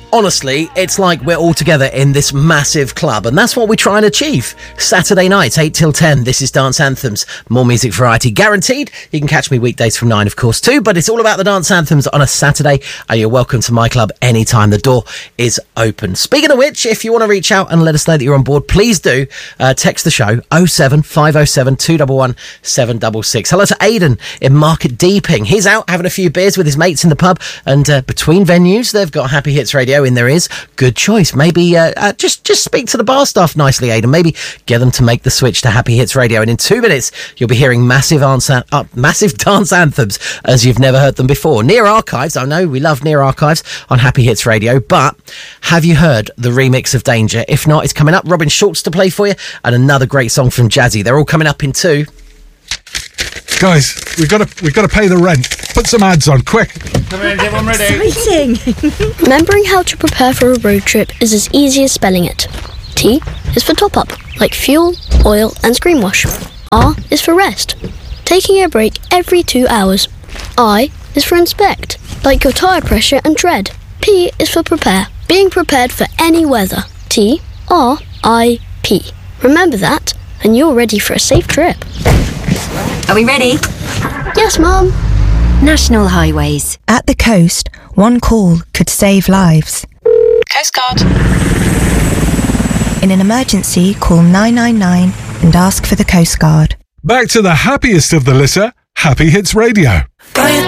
Honestly, it's like we're all together in this massive club, and that's what we try and achieve. Saturday nights, 8 till 10, this is Dance Anthems. More music variety guaranteed. You can catch me weekdays from 9, of course, too, but it's all about the Dance Anthems on a Saturday, and you're welcome to my club anytime. The door is open. Speaking of which, if you want to reach out and let us know that you're on board, please do. Text the show, 07507 211 766. Hello to Aidan in Market Deeping. He's out having a few beers with his mates in the pub, and between venues, they've got Happy Hits Radio in there is. Good choice. Maybe just speak to the bar staff nicely, Aidan. Maybe get them to make the switch to Happy Hits Radio, and in 2 minutes you'll be hearing massive dance anthems as you've never heard them before. Near Archives, I know we love Near Archives on Happy Hits Radio, but have you heard the remix of Danger? If not, it's coming up. Robin Schulz to play for you, and another great song from Jazzy. They're all coming up in 2. Guys, we've got to pay the rent. Put some ads on, quick. Come in, everyone ready? Exciting! Remembering how to prepare for a road trip is as easy as spelling it. T is for top up, like fuel, oil and screen wash. R is for rest, taking a break every 2 hours. I is for inspect, like your tyre pressure and tread. P is for prepare, being prepared for any weather. T, R, I, P. Remember that, and you're ready for a safe trip. Are we ready? Yes, Mum. National Highways. At the coast, one call could save lives. Coast Guard. In an emergency, call 999 and ask for the Coast Guard. Back to the happiest of the litter, Happy Hits Radio. Got your